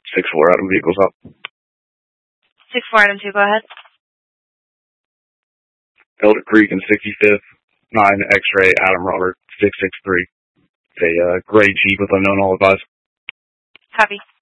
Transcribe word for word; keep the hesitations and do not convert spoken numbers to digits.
six four, Adam, vehicles up. six four, Adam two, go ahead. Elder Creek and sixty-fifth, nine X-ray, Adam Robert, six six three. A uh, gray Jeep with unknown all advised. Copy.